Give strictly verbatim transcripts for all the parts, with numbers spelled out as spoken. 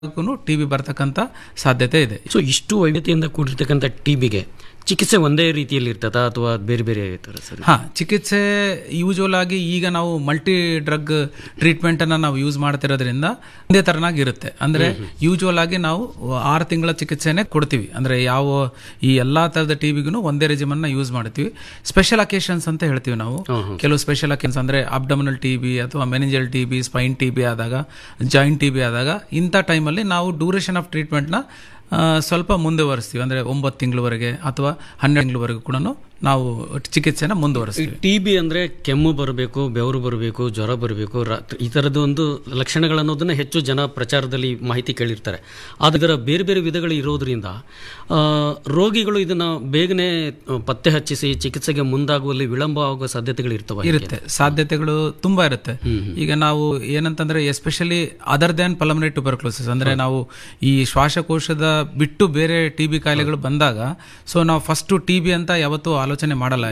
T B ಬರ್ತಕ್ಕಂಥ ಸಾಧ್ಯತೆ ಇದೆ. ಸೊ ಇಷ್ಟು ವೈವಿಧ್ಯತೆಯಿಂದ ಕೂಡಿರ್ತಕ್ಕಂಥ ಟಿ ಬಿಗೆ ಚಿಕಿತ್ಸೆ ಒಂದೇ ರೀತಿಯಲ್ಲಿ ಇರ್ತದಾ ಅಥವಾ ಬೇರೆ ಬೇರೆ ಇರ್ತಾರೆ ಸರ್? ಹಾ, ಚಿಕಿತ್ಸೆ ಯೂಶುವಲ್ ಆಗಿ ಈಗ ನಾವು ಮಲ್ಟಿ ಡ್ರಗ್ ಟ್ರೀಟ್ಮೆಂಟ್ ಅನ್ನ ನಾವು ಯೂಸ್ ಮಾಡ್ತಿರೋದ್ರಿಂದ ಒಂದೇ ತರನಾಗಿ ಇರುತ್ತೆ. ಅಂದ್ರೆ ಯೂಶುವಲ್ ಆಗಿ ನಾವು ಆರು ತಿಂಗಳ ಚಿಕಿತ್ಸೆನೆ ಕೊಡ್ತೀವಿ. ಅಂದ್ರೆ ಯಾವ ಈ ಎಲ್ಲಾ ತರದ ಟಿಬಿಗೂ ಒಂದೇ ರೆಜಿಮನ್ ಯೂಸ್ ಮಾಡ್ತೀವಿ. ಸ್ಪೆಷಲ್ ಅಕೇಶನ್ಸ್ ಅಂತ ಹೇಳ್ತೀವಿ ನಾವು. ಕೆಲವು ಸ್ಪೆಷಲ್ ಅಕೇಶನ್ಸ್ ಅಂದ್ರೆ ಅಬ್ಡಮಿನಲ್ ಟಿಬಿ ಅಥವಾ ಮೆನಿಂಜಲ್ ಟಿಬಿ, ಸ್ಪೈನ್ ಟಿಬಿ ಆದಾಗ, ಜಾಯಿಂಟ್ ಟಿಬಿ ಆದಾಗ ಇಂಥ ಟೈಮಲ್ಲಿ ನಾವು ಡ್ಯೂರೇಷನ್ ಆಫ್ ಟ್ರೀಟ್ಮೆಂಟ್ನ ಸ್ವಲ್ಪ ಮುಂದುವರಿಸ್ತೀವಿ. ಅಂದರೆ ಒಂಬತ್ತು ತಿಂಗಳವರೆಗೆ ಅಥವಾ ಹನ್ನೆರಡು ತಿಂಗಳವರೆಗೂ ಕೂಡ ನಾವು ಚಿಕಿತ್ಸೆನ ಮುಂದುವರಿಸ್ತೀವಿ. ಟಿ ಬಿ ಅಂದರೆ ಕೆಮ್ಮು ಬರಬೇಕು, ಬೆವರು ಬರಬೇಕು, ಜ್ವರ ಬರಬೇಕು, ಈ ಥರದ ಒಂದು ಲಕ್ಷಣಗಳನ್ನೋದನ್ನು ಹೆಚ್ಚು ಜನ ಪ್ರಚಾರದಲ್ಲಿ ಮಾಹಿತಿ ಕೇಳಿರ್ತಾರೆ. ಆದರೆ ಬೇರೆ ಬೇರೆ ವಿಧಗಳು ಇರೋದ್ರಿಂದ ರೋಗಿಗಳು ಇದನ್ನು ಬೇಗನೆ ಪತ್ತೆ ಹಚ್ಚಿಸಿ ಚಿಕಿತ್ಸೆಗೆ ಮುಂದಾಗುವಲ್ಲಿ ವಿಳಂಬ ಆಗುವ ಸಾಧ್ಯತೆಗಳು ಇರ್ತವೆ. ಇರುತ್ತೆ, ಸಾಧ್ಯತೆಗಳು ತುಂಬಾ ಇರುತ್ತೆ. ಈಗ ನಾವು ಏನಂತಂದ್ರೆ especially other than pulmonary tuberculosis ಅಂದ್ರೆ ನಾವು ಈ ಶ್ವಾಸಕೋಶದ ಬಿಟ್ಟು ಬೇರೆ ಟಿ ಬಿ ಕಾಯಿಲೆಗಳು ಬಂದಾಗ ಸೊ ನಾವು ಫಸ್ಟ್ ಟಿ ಬಿ ಅಂತ ಯಾವತ್ತೂ ಆಲೋಚನೆ ಮಾಡಲ್ಲ.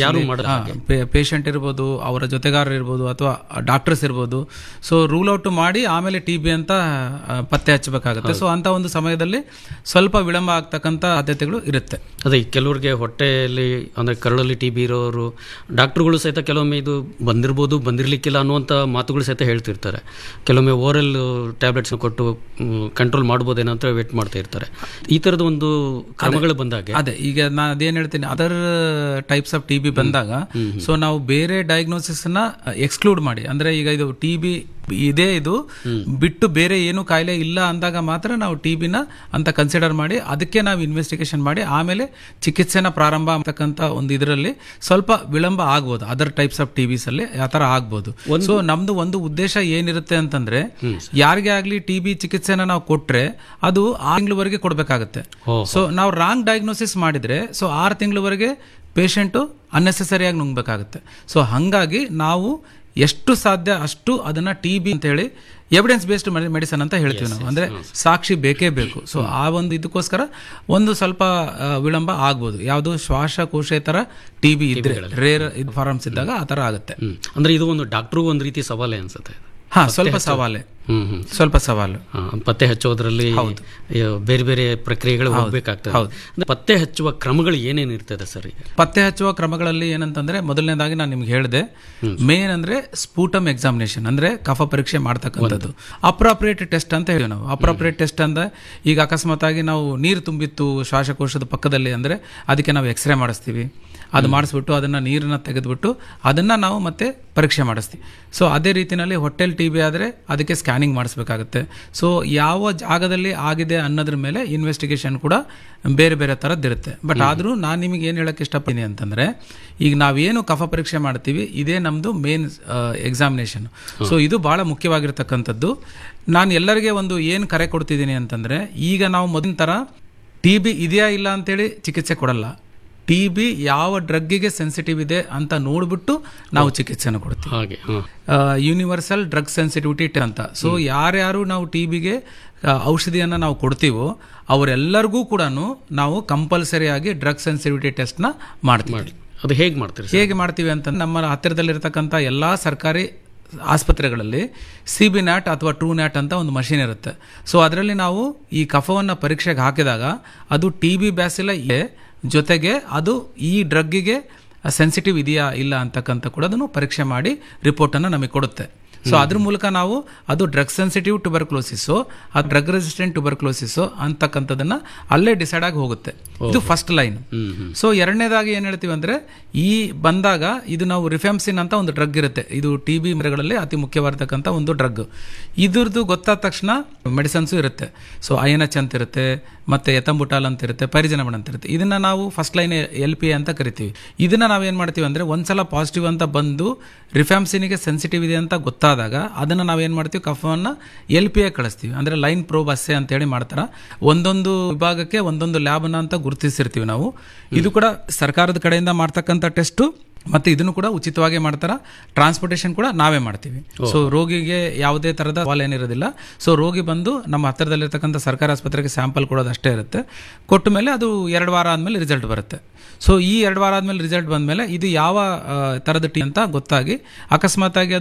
ಪೇಷಂಟ್ ಇರ್ಬೋದು, ಅವರ ಜೊತೆಗಾರರು ಇರ್ಬೋದು ಅಥವಾ ಡಾಕ್ಟರ್ಸ್ ಇರ್ಬೋದು. ಸೊ ರೂಲ್ ಔಟ್ ಮಾಡಿ ಆಮೇಲೆ ಟಿ ಬಿ ಅಂತ ಪತ್ತೆ ಹಚ್ಚಬೇಕಾಗುತ್ತೆ. ಸೊ ಅಂತ ಒಂದು ಸಮಯದಲ್ಲಿ ಸ್ವಲ್ಪ ವಿಳಂಬ ಆಗ್ತಕ್ಕಂಥ ಸಾಧ್ಯತೆಗಳು ಇರುತ್ತೆ. ಅದೇ ಕೆಲವರಿಗೆ ಹೊಟ್ಟೆಯಲ್ಲಿ ಅಂದ್ರೆ ಕರಳಲ್ಲಿ ಟಿ ಬಿ ಇರೋರು ಡಾಕ್ಟರ್ಗಳು ಸಹಿತ ಕೆಲವೊಮ್ಮೆ ಇದು ಬಂದಿರ್ಬೋದು, ಬಂದಿರ್ಲಿಕ್ಕಿಲ್ಲ ಅನ್ನುವಂಥ ಮಾತುಗಳು ಸಹಿತ ಹೇಳ್ತಿರ್ತಾರೆ. ಕೆಲವೊಮ್ಮೆ ಓರಲ್ ಟ್ಯಾಬ್ಲೆಟ್ಸ್ ಕೊಟ್ಟು ಕಂಟ್ರೋಲ್ ಮಾಡ್ಬೋದೇನೋ ಅಂತ ವೇಟ್ ಮಾಡ್ತಾ ಇರ್ತಾರೆ. ಈ ತರದ ಒಂದು ಕ್ರಮಗಳು ಬಂದಾಗ ಅದೇ ಈಗ ನಾನು ಅದೇನು ಹೇಳ್ತೀನಿ, other types of T B ಬಂದಾಗ ಸೊ ನಾವು ಬೇರೆ ಡಯಾಗ್ನೋಸಿಸ್ ನ ಎಕ್ಸ್ಕ್ಲೂಡ್ ಮಾಡಿ, ಅಂದ್ರೆ ಈಗ ಇದು ಟಿ ಬಿ ಇದೇ ಇದು ಬಿಟ್ಟು ಬೇರೆ ಏನು ಕಾಯಿಲೆ ಇಲ್ಲ ಅಂದಾಗ ಮಾತ್ರ ನಾವು ಟಿ ಬಿನ ಅಂತ ಕನ್ಸಿಡರ್ ಮಾಡಿ ಅದಕ್ಕೆ ನಾವು ಇನ್ವೆಸ್ಟಿಗೇಷನ್ ಮಾಡಿ ಆಮೇಲೆ ಚಿಕಿತ್ಸೆನ ಪ್ರಾರಂಭ ಅಂತಕ್ಕಂಥ ಒಂದು ಇದರಲ್ಲಿ ಸ್ವಲ್ಪ ವಿಳಂಬ ಆಗ್ಬೋದು. ಅದರ್ ಟೈಪ್ಸ್ ಆಫ್ ಟಿ ಬಿಸ್ ಅಲ್ಲಿ ಆ ತರ ಆಗ್ಬೋದು. ಸೊ ನಮ್ದು ಒಂದು ಉದ್ದೇಶ ಏನಿರುತ್ತೆ ಅಂತಂದ್ರೆ ಯಾರಿಗೆ ಆಗ್ಲಿ ಟಿ ಬಿ ಚಿಕಿತ್ಸೆನ ನಾವು ಕೊಟ್ರೆ ಅದು ಆರು ತಿಂಗಳವರೆಗೆ ಕೊಡ್ಬೇಕಾಗತ್ತೆ. ಸೊ ನಾವು ರಾಂಗ್ ಡಯಾಗ್ನೋಸಿಸ್ ಮಾಡಿದ್ರೆ ಸೊ ಆರು ತಿಂಗಳವರೆಗೆ ಪೇಷಂಟು ಅನ್ನೆಸೆಸರಿಯಾಗಿ ನುಂಗ್ಬೇಕಾಗುತ್ತೆ. ಸೊ ಹಂಗಾಗಿ ನಾವು ಎಷ್ಟು ಸಾಧ್ಯ ಅಷ್ಟು ಅದನ್ನ ಟಿ ಬಿ ಅಂತ ಹೇಳಿ ಎವಿಡೆನ್ಸ್ ಬೇಸ್ಡ್ ಮೆಡಿಸನ್ ಅಂತ ಹೇಳ್ತೀವಿ ನಾವು. ಅಂದ್ರೆ ಸಾಕ್ಷಿ ಬೇಕೇ ಬೇಕು. ಸೊ ಆ ಒಂದು ಇದಕ್ಕೋಸ್ಕರ ಒಂದು ಸ್ವಲ್ಪ ವಿಳಂಬ ಆಗ್ಬೋದು. ಯಾವುದು ಶ್ವಾಸಕೋಶೇತರ ಟಿ ಬಿ ಇದ್ರೆ ರೇರ್ ಫಾರ್ಮ್ಸ್ ಇದ್ದಾಗ ಆ ತರ ಆಗುತ್ತೆ. ಅಂದ್ರೆ ಇದು ಒಂದು ಡಾಕ್ಟ್ರು ಒಂದು ರೀತಿ ಸವಾಲೇ ಅನ್ಸುತ್ತೆ. ಹಾ, ಸ್ವಲ್ಪ ಸವಾಲೆ ಸ್ವಲ್ಪ ಸವಾಲು ಪತ್ತೆ ಹಚ್ಚೋದ್ರಲ್ಲಿ ಬೇರೆ ಬೇರೆ ಪ್ರಕ್ರಿಯೆಗಳು ಹೋಗ್ಬೇಕಾಗ್ತದೆ. ಪತ್ತೆ ಹಚ್ಚುವ ಕ್ರಮಗಳು ಏನೇನು ಇರ್ತದೆ ಸರ್? ಪತ್ತೆ ಹಚ್ಚುವ ಕ್ರಮಗಳಲ್ಲಿ ಏನಂತಂದ್ರೆ ಮೊದಲನೇದಾಗಿ ನಾನು ನಿಮ್ಗೆ ಹೇಳಿದೆ, ಮೇನ್ ಅಂದ್ರೆ ಸ್ಪೂಟಮ್ ಎಕ್ಸಾಮಿನೇಷನ್ ಅಂದ್ರೆ ಕಫ ಪರೀಕ್ಷೆ ಮಾಡ್ತಕ್ಕಂಥದ್ದು. ಅಪ್ರಾಪ್ರಿಯೇಟ್ ಟೆಸ್ಟ್ ಅಂತ ಹೇಳಿ ನಾವು. ಅಪ್ರಾಪ್ರಿಯೇಟ್ ಟೆಸ್ಟ್ ಅಂದ್ರೆ ಈಗ ಅಕಸ್ಮಾತ್ ಆಗಿ ನಾವು ನೀರು ತುಂಬಿತ್ತು ಶ್ವಾಸಕೋಶದ ಪಕ್ಕದಲ್ಲಿ ಅಂದ್ರೆ ಅದಕ್ಕೆ ನಾವು ಎಕ್ಸ್ರೇ ಮಾಡಿಸ್ತೀವಿ. ಅದು ಮಾಡಿಸ್ಬಿಟ್ಟು ಅದನ್ನ ನೀರನ್ನ ತೆಗೆದ್ಬಿಟ್ಟು ಅದನ್ನ ನಾವು ಮತ್ತೆ ಪರೀಕ್ಷೆ ಮಾಡಿಸ್ತೀವಿ. ಸೊ ಅದೇ ರೀತಿಯಲ್ಲಿ ಹೊಟ್ಟೆಲ್ ಟಿ ಬಿ ಆದರೆ ಅದಕ್ಕೆ ಸ್ಕ್ಯಾನಿಂಗ್ ಮಾಡಿಸ್ಬೇಕಾಗುತ್ತೆ. ಸೊ ಯಾವ ಜಾಗದಲ್ಲಿ ಆಗಿದೆ ಅನ್ನೋದ್ರ ಮೇಲೆ ಇನ್ವೆಸ್ಟಿಗೇಷನ್ ಕೂಡ ಬೇರೆ ಬೇರೆ ಥರದ್ದಿರುತ್ತೆ. ಬಟ್ ಆದರೂ ನಾನು ನಿಮಗೆ ಏನು ಹೇಳಕ್ಕೆ ಇಷ್ಟಪಡ್ತೀನಿ ಅಂತಂದರೆ, ಈಗ ನಾವೇನು ಕಫ ಪರೀಕ್ಷೆ ಮಾಡ್ತೀವಿ ಇದೇ ನಮ್ಮದು ಮೇನ್ ಎಕ್ಸಾಮಿನೇಷನ್. ಸೊ ಇದು ಭಾಳ ಮುಖ್ಯವಾಗಿರ್ತಕ್ಕಂಥದ್ದು. ನಾನು ಎಲ್ಲರಿಗೆ ಒಂದು ಏನು ಕರೆ ಕೊಡ್ತಿದ್ದೀನಿ ಅಂತಂದರೆ, ಈಗ ನಾವು ಮೊದಲಿನ ಥರ ಟಿ ಬಿ ಇದೆಯಾ ಇಲ್ಲ ಅಂತೇಳಿ ಚಿಕಿತ್ಸೆ ಕೊಡಲ್ಲ. ಟಿ ಬಿ ಯಾವ ಡ್ರಗ್ಗಿಗೆ ಸೆನ್ಸಿಟಿವ್ ಇದೆ ಅಂತ ನೋಡ್ಬಿಟ್ಟು ನಾವು ಚಿಕಿತ್ಸೆನ ಕೊಡ್ತೀವಿ. ಹಾಗೆ ಯೂನಿವರ್ಸಲ್ ಡ್ರಗ್ ಸೆನ್ಸಿಟಿವಿಟಿ ಅಂತ. ಸೊ ಯಾರ್ಯಾರು ನಾವು ಟಿ ಬಿಗೆ ಔಷಧಿಯನ್ನು ನಾವು ಕೊಡ್ತೀವೋ ಅವರೆಲ್ಲರಿಗೂ ಕೂಡ ನಾವು ಕಂಪಲ್ಸರಿ ಆಗಿ ಡ್ರಗ್ ಸೆನ್ಸಿಟಿವಿಟಿ ಟೆಸ್ಟ್ನ ಮಾಡ್ತೀವಿ. ಅದು ಹೇಗೆ ಮಾಡ್ತೀವಿ ಹೇಗೆ ಮಾಡ್ತೀವಿ ಅಂತಂದ್ರೆ, ನಮ್ಮ ಹತ್ತಿರದಲ್ಲಿರ್ತಕ್ಕಂಥ ಎಲ್ಲ ಸರ್ಕಾರಿ ಆಸ್ಪತ್ರೆಗಳಲ್ಲಿ ಸಿ ಬಿ ನ್ಯಾಟ್ ಅಥವಾ ಟ್ರೂ ನ್ಯಾಟ್ ಅಂತ ಒಂದು ಮಷೀನ್ ಇರುತ್ತೆ. ಸೊ ಅದರಲ್ಲಿ ನಾವು ಈ ಕಫವನ್ನು ಪರೀಕ್ಷೆಗೆ ಹಾಕಿದಾಗ ಅದು ಟಿ ಬಿ ಬ್ಯಾಸಿಲ ಇದೆ, ಜೊತೆಗೆ ಅದು ಈ ಡ್ರಗ್ಗಿಗೆ ಸೆನ್ಸಿಟಿವ್ ಇದೆಯಾ ಇಲ್ಲ ಅಂತಕ್ಕಂಥ ಕೂಡ ಅದನ್ನು ಪರೀಕ್ಷೆ ಮಾಡಿ ರಿಪೋರ್ಟನ್ನು ನಮಗೆ ಕೊಡುತ್ತೆ. ಸೊ ಅದ್ರ ಮೂಲಕ ನಾವು ಅದು ಡ್ರಗ್ ಸೆನ್ಸಿಟಿವ್ ಟ್ಯೂಬರ್ಕ್ಲೋಸಿಸೋ ಆ ಡ್ರಗ್ ರೆಸಿಸ್ಟೆಂಟ್ ಟ್ಯೂಬರ್ಕ್ಲೋಸಿಸೋ ಅಂತಕ್ಕಂಥದನ್ನ ಅಲ್ಲೇ ಡಿಸೈಡ್ ಆಗಿ ಹೋಗುತ್ತೆ. ಇದು ಫಸ್ಟ್ ಲೈನ್. ಸೊ ಎರಡನೇದಾಗಿ ಏನ್ ಹೇಳ್ತೀವಿ ಅಂದ್ರೆ, ಈ ಬಂದಾಗ ಇದು ನಾವು ರಿಫೆಮ್ಸಿನ್ ಅಂತ ಒಂದು ಡ್ರಗ್ ಇರುತ್ತೆ. ಇದು ಟಿ ಬಿ ಮರಗಳಲ್ಲಿ ಅತಿ ಮುಖ್ಯವಾಗಿರ್ತಕ್ಕಂಥ ಒಂದು ಡ್ರಗ್. ಇದ್ರದ್ದು ಗೊತ್ತಾದ ತಕ್ಷಣ ಮೆಡಿಸನ್ಸು ಇರುತ್ತೆ. ಸೊ ಐಎನ್ಎಚ್ ಅಂತ ಇರುತ್ತೆ, ಮತ್ತೆ ಎಥಂಬುಟಾಲ್ ಅಂತ ಇರುತ್ತೆ, ಪರಿಜನಮಣ ಅಂತ ಇರುತ್ತೆ. ಇದನ್ನ ನಾವು ಫಸ್ಟ್ ಲೈನ್ ಎಲ್ ಪಿ ಅಂತ ಕರಿತೀವಿ. ಇದನ್ನ ನಾವೇನ್ ಮಾಡ್ತೀವಿ ಅಂದ್ರೆ, ಒಂದ್ಸಲ ಪಾಸಿಟಿವ್ ಅಂತ ಬಂದು ರಿಫ್ಯಾಮ್ಸಿನಿಗೆ ಸೆನ್ಸಿಟಿವ್ ಇದೆ ಅಂತ ಗೊತ್ತಾದಾಗ ಅದನ್ನ ನಾವೇನ್ ಮಾಡ್ತೀವಿ, ಕಫವನ್ನ ಎಲ್ ಪಿ ಎ ಕಳಿಸ್ತೀವಿ. ಅಂದ್ರೆ ಲೈನ್ ಪ್ರೋಬ್ ಅಸ್ಸೆ ಅಂತ ಹೇಳಿ ಮಾಡ್ತಾರ. ಒಂದೊಂದು ವಿಭಾಗಕ್ಕೆ ಒಂದೊಂದು ಲ್ಯಾಬ್ನ ಅಂತ ಗುರುತಿಸಿರ್ತೀವಿ ನಾವು. ಇದು ಕೂಡ ಸರ್ಕಾರದ ಕಡೆಯಿಂದ ಮಾಡ್ತಕ್ಕಂಥ ಟೆಸ್ಟ್. ಮತ್ತೆ ಇದನ್ನು ಕೂಡ ಉಚಿತವಾಗಿ ಮಾಡ್ತಾರ. ಟ್ರಾನ್ಸ್ಪೋರ್ಟೇಷನ್ ಕೂಡ ನಾವೇ ಮಾಡ್ತೀವಿ. ಸೊ ರೋಗಿಗೆ ಯಾವುದೇ ತರದ ಸವಾಲ್ ಏನಿರೋದಿಲ್ಲ. ಸೊ ರೋಗಿ ಬಂದು ನಮ್ಮ ಹತ್ತಿರದಲ್ಲಿರ್ತಕ್ಕಂಥ ಸರ್ಕಾರಿ ಆಸ್ಪತ್ರೆಗೆ ಸ್ಯಾಂಪಲ್ ಕೊಡೋದು ಅಷ್ಟೇ ಇರುತ್ತೆ. ಕೊಟ್ಟ ಮೇಲೆ ಅದು ಎರಡು ವಾರ ಆದ್ಮೇಲೆ ರಿಸಲ್ಟ್ ಬರುತ್ತೆ. ಸೊ ಈ ಎರಡು ವಾರ ಆದ್ಮೇಲೆ ರಿಸಲ್ಟ್ ಬಂದ್ಮೇಲೆ ಇದು ಯಾವ ತರದ ಟಿ ಅಂತ ಗೊತ್ತಾಗಿ ಅಕಸ್ಮಾತ್ ಆಗಿ ಅದು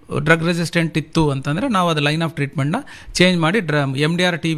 ಡ್ರಗ್ ರೆಸಿಸ್ಟೆಂಟ್ ಇತ್ತು ಅಂತಂದರೆ ನಾವು ಅದು ಲೈನ್ ಆಫ್ ಟ್ರೀಟ್ಮೆಂಟ್ನ ಚೇಂಜ್ ಮಾಡಿ ಡ್ರ ಎಮ್ ಡಿ ಆರ್ ಟಿ